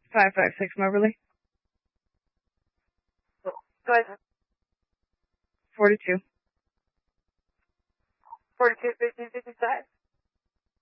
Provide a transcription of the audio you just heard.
556 Moberly. Go ahead. 42. 42, 15, 55.